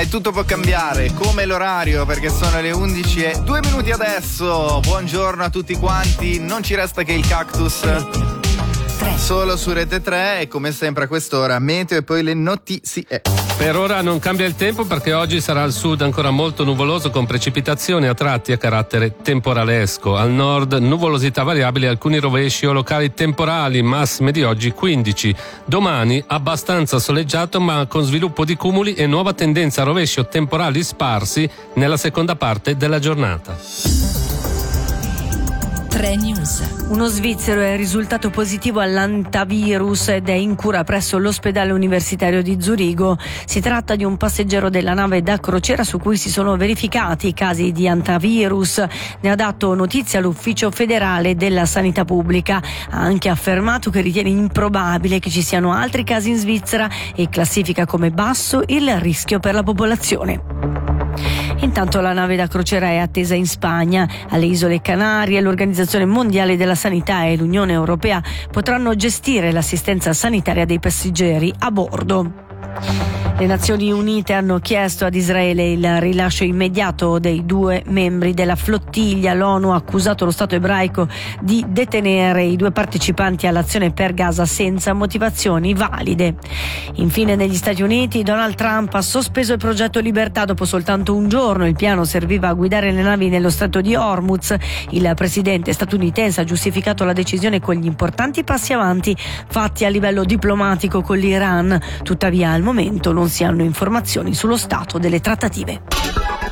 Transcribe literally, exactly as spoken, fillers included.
e tutto può cambiare, come l'orario, perché sono le undici e due minuti adesso. Buongiorno a tutti quanti, non ci resta che il cactus solo su Rete tre e come sempre a quest'ora meteo e poi le notizie. Per ora non cambia il tempo perché oggi sarà al sud ancora molto nuvoloso con precipitazioni a tratti a carattere temporalesco. Al nord nuvolosità variabile, alcuni rovesci o locali temporali, massime di oggi quindici. Domani abbastanza soleggiato ma con sviluppo di cumuli e nuova tendenza a rovesci o temporali sparsi nella seconda parte della giornata. tre News. Uno svizzero è risultato positivo all'antavirus ed è in cura presso l'ospedale universitario di Zurigo. Si tratta di un passeggero della nave da crociera su cui si sono verificati casi di antavirus. Ne ha dato notizia l'Ufficio federale della sanità pubblica. Ha anche affermato che ritiene improbabile che ci siano altri casi in Svizzera e classifica come basso il rischio per la popolazione. Intanto la nave da crociera è attesa in Spagna. Alle Isole Canarie l'Organizzazione Mondiale della Sanità e l'Unione Europea potranno gestire l'assistenza sanitaria dei passeggeri a bordo. Le Nazioni Unite hanno chiesto ad Israele il rilascio immediato dei due membri della flottiglia. L'ONU ha accusato lo Stato ebraico di detenere i due partecipanti all'azione per Gaza senza motivazioni valide. Infine negli Stati Uniti Donald Trump ha sospeso il progetto Libertà dopo soltanto un giorno. Il piano serviva a guidare le navi nello stretto di Hormuz. Il presidente statunitense ha giustificato la decisione con gli importanti passi avanti fatti a livello diplomatico con l'Iran. Tuttavia al momento non si hanno informazioni sullo stato delle trattative.